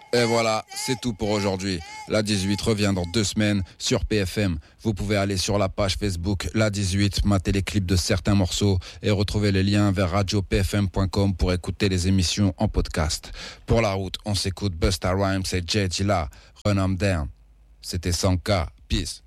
Et voilà, c'est tout pour aujourd'hui. La 18 revient dans 2 semaines sur PFM. Vous pouvez aller sur la page Facebook La 18, mater les clips de certains morceaux et retrouver les liens vers radiopfm.com pour écouter les émissions en podcast. Pour la route, on s'écoute Busta Rhymes et Jay Dilla, Run 'em Down. C'était 100K. Peace.